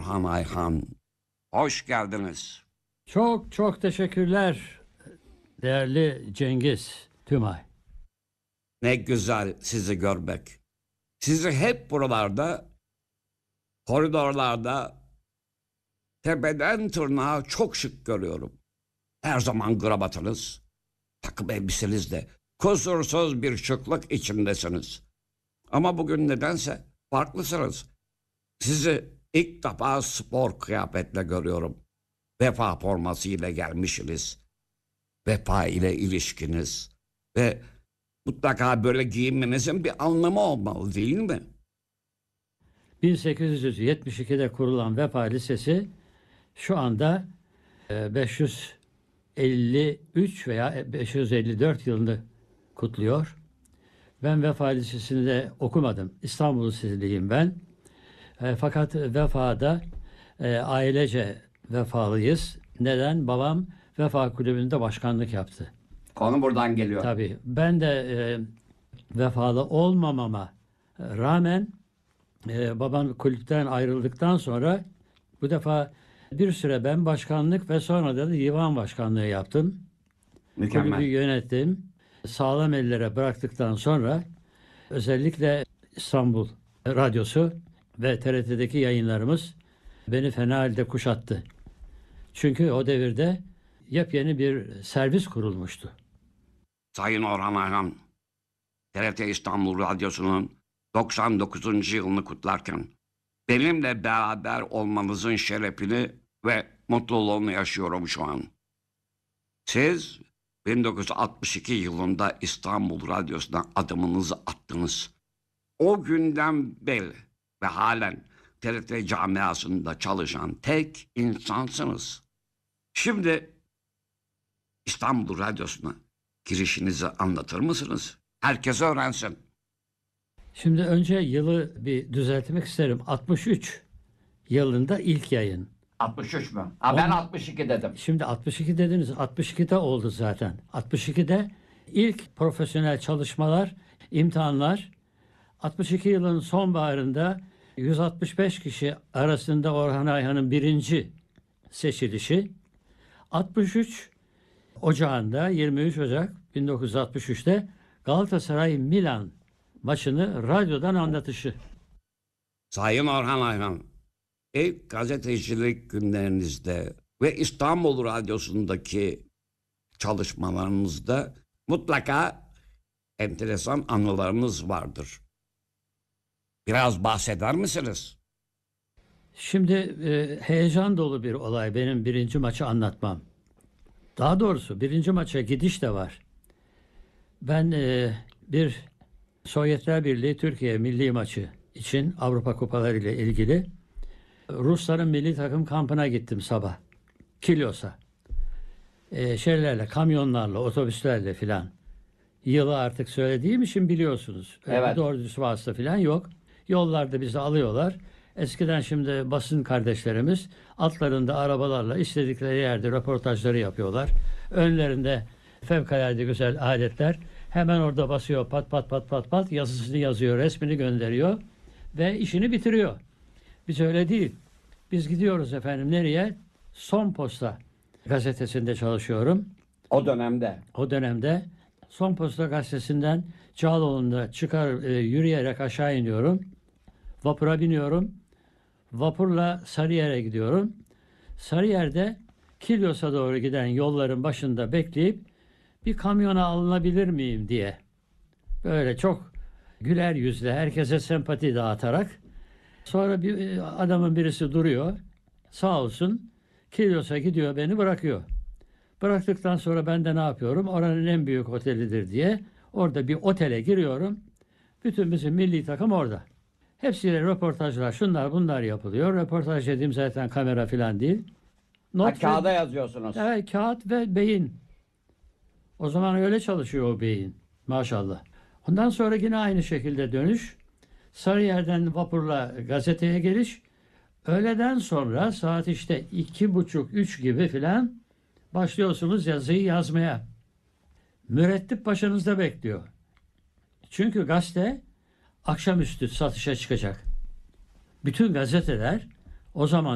Orhan Ayhan. Hoş geldiniz. Çok çok teşekkürler değerli Cengiz Tümay. Ne güzel sizi görmek. Sizi hep buralarda, koridorlarda, tepeden tırnağa çok şık görüyorum. Her zaman kravatınız, takım elbisenizle kusursuz bir şıklık içindesiniz. Ama bugün nedense farklısınız. Sizi ilk defa spor kıyafetle görüyorum. Vefa formasıyla gelmişsiniz. Vefa ile ilişkiniz ve mutlaka böyle giyinmenizin bir anlamı olmalı değil mi? 1872'de kurulan Vefa Lisesi şu anda 553 veya 554 yılını kutluyor. Ben Vefa Lisesi'nde okumadım. İstanbul Liseliyim ben. Fakat Vefa'da ailece vefalıyız. Neden? Babam Vefa Kulübü'nde başkanlık yaptı. Konu buradan geliyor. Tabii. Ben de vefalı olmamama rağmen babam kulüpten ayrıldıktan sonra bu defa bir süre ben başkanlık ve sonra da divan başkanlığı yaptım. Mükemmel. Kulübü yönettim. Sağlam ellere bıraktıktan sonra özellikle İstanbul Radyosu ve TRT'deki yayınlarımız beni fena halde kuşattı. Çünkü o devirde yepyeni bir servis kurulmuştu. Sayın Orhan Ayhan, TRT İstanbul Radyosu'nun 99. yılını kutlarken benimle beraber olmanızın şerefini ve mutluluğunu yaşıyorum şu an. Siz 1962 yılında İstanbul Radyosu'na adımınızı attınız. O günden beri ve halen TRT camiasında çalışan tek insansınız. Şimdi İstanbul Radyosu'na girişinizi anlatır mısınız? Herkes öğrensin. Şimdi önce yılı bir düzeltmek isterim. 63 yılında ilk yayın. 63 mü? Ben 62 dedim. Şimdi 62 dediniz. 62'de oldu zaten. 62'de ilk profesyonel çalışmalar, imtihanlar. 62 yılın sonbaharında 165 kişi arasında Orhan Ayhan'ın birinci seçilişi. 63 Ocağı'nda 23 Ocak 1963'te Galatasaray Milan maçını radyodan anlatışı. Sayın Orhan Ayhan, ilk gazetecilik günlerinizde ve İstanbul Radyosu'ndaki çalışmalarınızda mutlaka enteresan anılarınız vardır. Biraz bahseder misiniz? Şimdi heyecan dolu bir olay benim birinci maçı anlatmam. Daha doğrusu birinci maça gidiş de var. Ben bir Sovyetler Birliği Türkiye milli maçı için Avrupa Kupaları ile ilgili Rusların milli takım kampına gittim sabah. Kilyos'a. Kamyonlarla, otobüslerle filan. Yılı artık söylediğim için biliyorsunuz. Evet. Doğru düz vasıta filan yok. Yollarda bizi alıyorlar. Eskiden şimdi basın kardeşlerimiz atlarında arabalarla istedikleri yerde röportajları yapıyorlar. Önlerinde fevkalade güzel aletler. Hemen orada basıyor pat pat pat pat pat yazısını yazıyor, resmini gönderiyor ve işini bitiriyor. Biz öyle değil. Biz gidiyoruz efendim nereye? Son Posta gazetesinde çalışıyorum. O dönemde. O dönemde Son Posta gazetesinden Cağaloğlu'nda yürüyerek aşağı iniyorum. Vapura biniyorum. Vapurla Sarıyer'e gidiyorum. Sarıyer'de Kilyos'a doğru giden yolların başında bekleyip bir kamyona alınabilir miyim diye. Böyle çok güler yüzle herkese sempati dağıtarak. Sonra bir adamın birisi duruyor. Sağ olsun Kilyos'a gidiyor beni bırakıyor. Bıraktıktan sonra ben de ne yapıyorum? Oranın en büyük otelidir diye. Orada bir otele giriyorum. Bütün bizim milli takım orada. Hepsiyle röportajlar, şunlar bunlar yapılıyor. Röportaj dediğim zaten kamera falan değil. Kağıda yazıyorsunuz. Evet, kağıt ve beyin. O zaman öyle çalışıyor o beyin. Maşallah. Ondan sonra yine aynı şekilde dönüş. Sarıyer'den vapurla gazeteye geliş. Öğleden sonra saat işte 2.30-3 gibi filan başlıyorsunuz yazıyı yazmaya. Mürettip başınızda bekliyor. Çünkü gazete akşamüstü satışa çıkacak. Bütün gazeteler o zaman